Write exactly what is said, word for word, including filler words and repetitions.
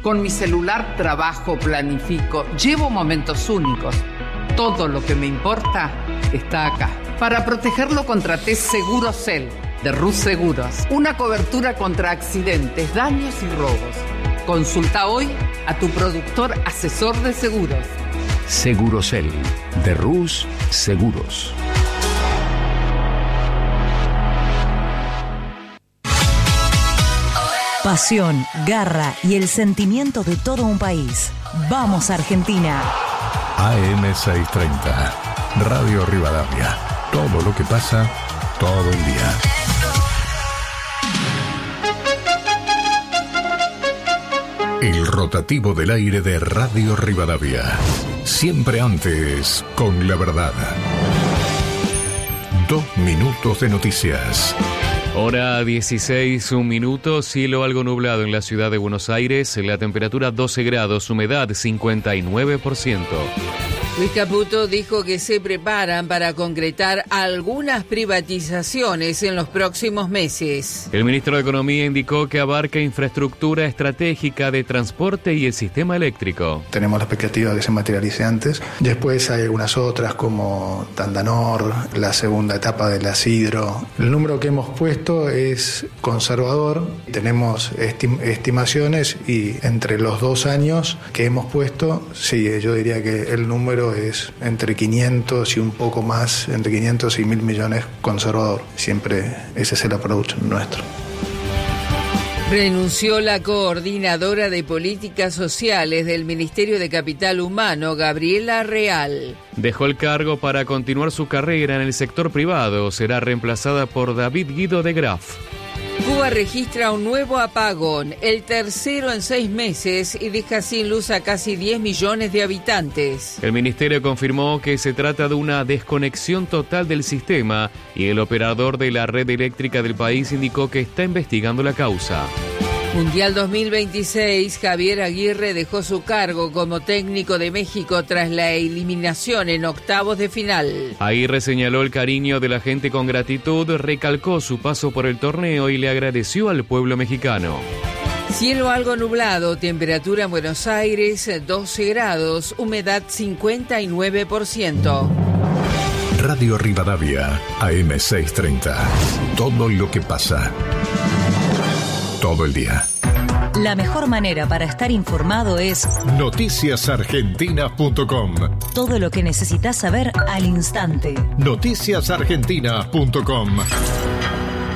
Con mi celular trabajo, planifico, llevo momentos únicos. Todo lo que me importa está acá. Para protegerlo contraté Segurocel de Rus Seguros. Una cobertura contra accidentes, daños y robos. Consulta hoy a tu productor asesor de seguros. Segurocel de Rus Seguros. Pasión, garra y el sentimiento de todo un país. ¡Vamos, Argentina! A M seiscientos treinta, Radio Rivadavia. Todo lo que pasa, todo el día. El rotativo del aire de Radio Rivadavia. Siempre antes, con la verdad. Dos minutos de noticias. Hora dieciséis, un minuto, cielo algo nublado en la ciudad de Buenos Aires, la temperatura doce grados, humedad cincuenta y nueve por ciento. Luis Caputo dijo que se preparan para concretar algunas privatizaciones en los próximos meses. El ministro de Economía indicó que abarca infraestructura estratégica de transporte y el sistema eléctrico. Tenemos la expectativa de que se materialice antes. Después hay algunas otras como Tandanor, la segunda etapa de la Sidro. El número que hemos puesto es conservador. Tenemos estim- estimaciones y entre los dos años que hemos puesto, sí, yo diría que el número es entre quinientos y un poco más, entre quinientos y mil millones conservador. Siempre ese es el approach nuestro. Renunció la coordinadora de políticas sociales del Ministerio de Capital Humano, Gabriela Real. Dejó el cargo para continuar su carrera en el sector privado. Será reemplazada por David Guido de Graaf. Cuba registra un nuevo apagón, el tercero en seis meses, y deja sin luz a casi diez millones de habitantes. El ministerio confirmó que se trata de una desconexión total del sistema y el operador de la red eléctrica del país indicó que está investigando la causa. Mundial dos mil veintiséis, Javier Aguirre dejó su cargo como técnico de México tras la eliminación en octavos de final. Aguirre señaló el cariño de la gente con gratitud, recalcó su paso por el torneo y le agradeció al pueblo mexicano. Cielo algo nublado, temperatura en Buenos Aires doce grados, humedad cincuenta y nueve por ciento. Radio Rivadavia, A M seiscientos treinta. Todo lo que pasa, todo el día. La mejor manera para estar informado es noticias argentinas punto com. todo lo que necesitas saber al instante. noticias argentinas punto com.